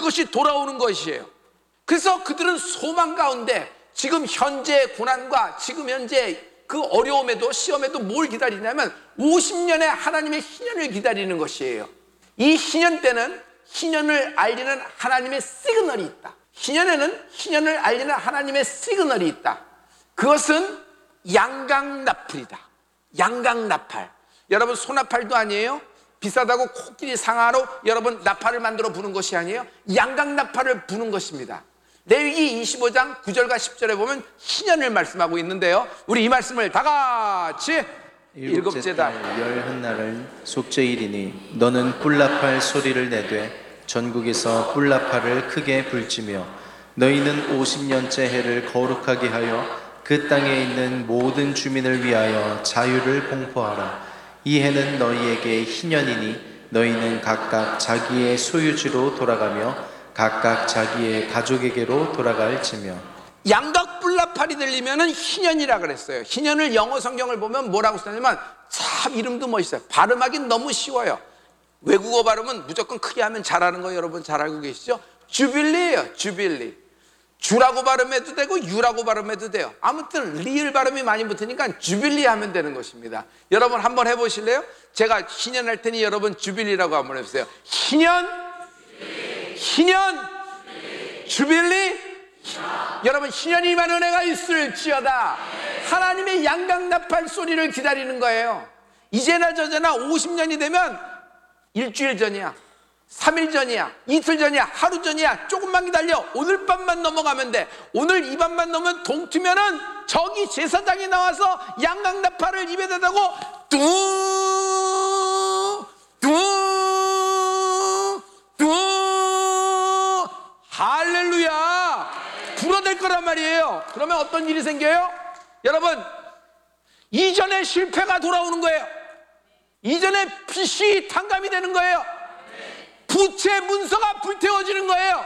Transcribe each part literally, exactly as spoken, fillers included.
그것이 돌아오는 것이에요. 그래서 그들은 소망 가운데 지금 현재 고난과 지금 현재 그 어려움에도 시험에도 뭘 기다리냐면 오십 년의 하나님의 희년을 기다리는 것이에요. 이 희년 때는 희년을 알리는 하나님의 시그널이 있다. 희년에는 희년을 알리는 하나님의 시그널이 있다. 그것은 양강나팔이다. 양강나팔. 여러분 소나팔도 아니에요. 비싸다고 코끼리 상하로 여러분 나팔을 만들어 부는 것이 아니에요. 양강나팔을 부는 것입니다. 레위기 이십오 장 구 절과 십 절에 보면 희년을 말씀하고 있는데요. 우리 이 말씀을 다 같이 일곱째 달 열한 날은 속죄일이니 너는 뿔나팔 소리를 내되 전국에서 뿔나팔을 크게 불지며 너희는 오십 년째 해를 거룩하게 하여 그 땅에 있는 모든 주민을 위하여 자유를 공포하라. 이 해는 너희에게 희년이니 너희는 각각 자기의 소유지로 돌아가며 각각 자기의 가족에게로 돌아갈지며. 양각 뿔나팔이 들리면은 희년이라 그랬어요. 희년을 영어 성경을 보면 뭐라고 쓰냐면 참 이름도 멋있어요. 발음하기는 너무 쉬워요. 외국어 발음은 무조건 크게 하면 잘하는 거 여러분 잘 알고 계시죠? 주빌리예요. 주빌리. 주라고 발음해도 되고 유라고 발음해도 돼요. 아무튼 리을 발음이 많이 붙으니까 주빌리 하면 되는 것입니다. 여러분 한번 해보실래요? 제가 희년 할 테니 여러분 주빌리라고 한번 해보세요. 희년, 희년, 주빌리. 여러분 희년이 임한 은혜가 있을지어다. 하나님의 양강나팔 소리를 기다리는 거예요. 이제나 저제나 오십 년이 되면 일주일 전이야, 삼 일 전이야, 이틀 전이야, 하루 전이야. 조금만 기다려. 오늘 밤만 넘어가면 돼. 오늘 이 밤만 넘으면 동트면은 저기 제사장이 나와서 양강나팔을 입에다 대고 뚱, 뚱, 뚱, 할렐루야 불어댈 거란 말이에요. 그러면 어떤 일이 생겨요? 여러분 이전의 실패가 돌아오는 거예요. 이전의 빚이 탕감이 되는 거예요. 부채 문서가 불태워지는 거예요.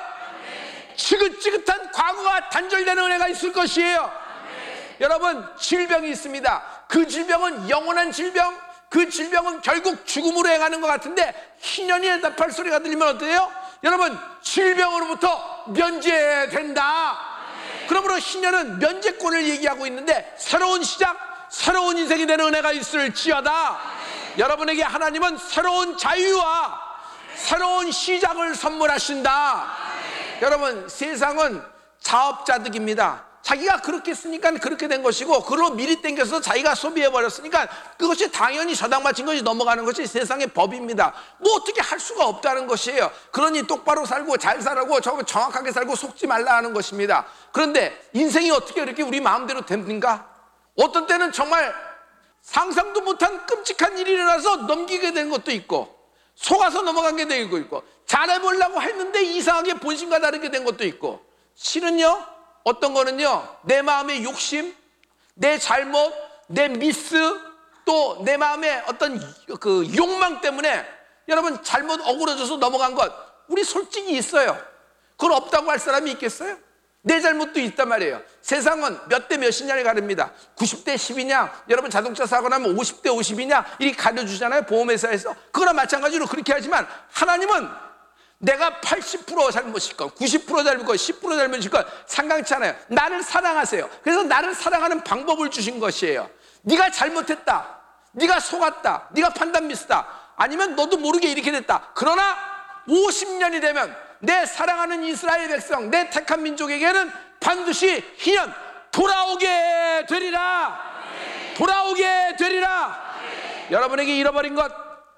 지긋지긋한 과거가 단절되는 은혜가 있을 것이에요. 여러분 질병이 있습니다. 그 질병은 영원한 질병, 그 질병은 결국 죽음으로 행하는 것 같은데 희년이 나팔 소리가 들리면 어때요? 여러분 질병으로부터 면제된다. 그러므로 희년은 면제권을 얘기하고 있는데 새로운 시작, 새로운 인생이 되는 은혜가 있을지어다. 여러분에게 하나님은 새로운 자유와 새로운 시작을 선물하신다. 여러분 세상은 자업자득입니다. 자기가 그렇게 쓰니까 그렇게 된 것이고 그걸로 미리 땡겨서 자기가 소비해버렸으니까 그것이 당연히 저당 맞힌 것이 넘어가는 것이 세상의 법입니다. 뭐 어떻게 할 수가 없다는 것이에요. 그러니 똑바로 살고 잘 살고 정확하게 살고 속지 말라 하는 것입니다. 그런데 인생이 어떻게 이렇게 우리 마음대로 됩니까? 어떤 때는 정말 상상도 못한 끔찍한 일이 일어나서 넘기게 된 것도 있고 속아서 넘어간 게 되고 있고 잘해보려고 했는데 이상하게 본심과 다르게 된 것도 있고 실은요 어떤 거는요 내 마음의 욕심, 내 잘못, 내 미스 또 내 마음의 어떤 그 욕망 때문에 여러분 잘못 어그러져서 넘어간 것 우리 솔직히 있어요. 그걸 없다고 할 사람이 있겠어요? 내 잘못도 있단 말이에요. 세상은 몇 대 몇이냐를 가릅니다. 구십 대 십이냐 여러분 자동차 사고 나면 오십 대 오십이냐 이렇게 가려주잖아요 보험회사에서. 그거랑 마찬가지로 그렇게 하지만 하나님은 내가 팔십 퍼센트 잘못일 건 구십 퍼센트 잘못일 건 십 퍼센트 잘못일 건 상관치 않아요. 나를 사랑하세요. 그래서 나를 사랑하는 방법을 주신 것이에요. 네가 잘못했다, 네가 속았다, 네가 판단 미스다, 아니면 너도 모르게 이렇게 됐다. 그러나 오십 년이 되면 내 사랑하는 이스라엘 백성, 내 택한 민족에게는 반드시 희년 돌아오게 되리라. 돌아오게 되리라. 여러분에게 잃어버린 것,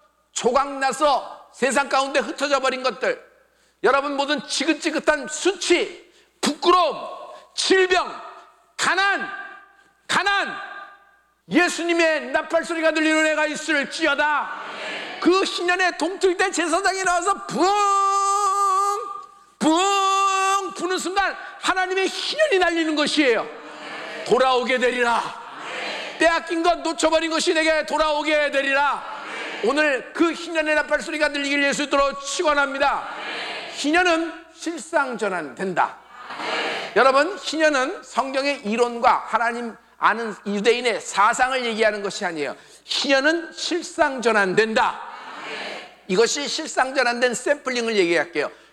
조각나서 세상 가운데 흩어져 버린 것들, 여러분 모든 지긋지긋한 수치, 부끄러움, 질병, 가난, 가난, 예수님의 나팔 소리가 들리는 애가 있을지어다. 그 희년에 동틀 때 제사장이 나와서 붕 붕 부는 순간 하나님의 희년이 날리는 것이에요. 돌아오게 되리라. 빼앗긴 것, 놓쳐버린 것이 내게 돌아오게 되리라. 오늘 그 희년의 나팔 소리가 들리길 예수로 축원합니다. 희년은 실상 전환된다. 여러분 희년은 성경의 이론과 하나님 아는 유대인의 사상을 얘기하는 것이 아니에요. 희년은 실상 전환된다. 이것이 실상 전환된 샘플링을 얘기할게요.